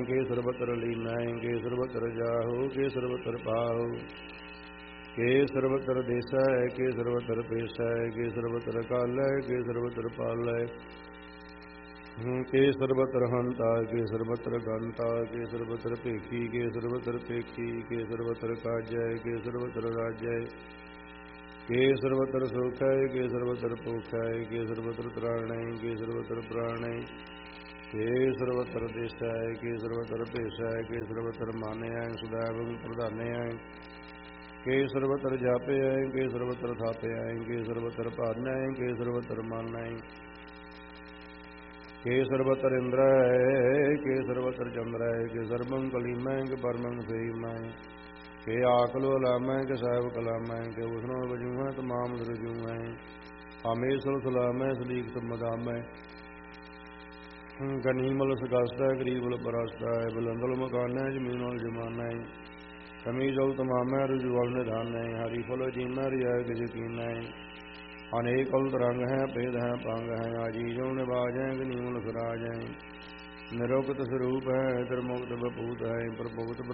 के सर्वत्र लीनाय के सर्वत्र जाहो के सर्वत्र पाहो के सर्वत्र देसाय के सर्वत्र पेशाय के सर्वत्र कालय के सर्वत्र पालय के सर्वत्र हंता के सर्वत्र गंता के सर्वत्र पेखी के सर्वत्र पेखी के सर्वत्र काजय के सर्वत्र राज्य के सर्वत्र सुखय के सर्वत्र पोखय के सर्वत्र त्राणय के सर्वत्र प्राणय के सर्वत्र देशाय के सर्वत्र पेशाय के सर्वत्र मानयाय सदैव प्रधानयाय के सर्वत्र जापयाय के सर्वत्र थापयाय के सर्वत्र पारनाय के सर्वत्र मानाय के सर्वत्र इंद्राय के सर्वत्र चंद्राय के सर्वं कलीमय के परमं सेयमय के आकलो लामय के साहब कलामय के उसनो बजूह तमाम रजूह हमेशा सलामय सलीक मदामय गनीमल सगास्ता गरीबल परास्ता है बुलंदल मकान है जमीन वाल जमाना है कमीजल तमाम है रुजुवल निधान है हरी फल जीना रियाय के यकीन है अनेक अल रंग हैं भेद हैं पंग हैं आजीजों निबाज हैं गनीमल सराज हैं निरोगत स्वरूप है त्रिमुक्त बपूत है प्रभुत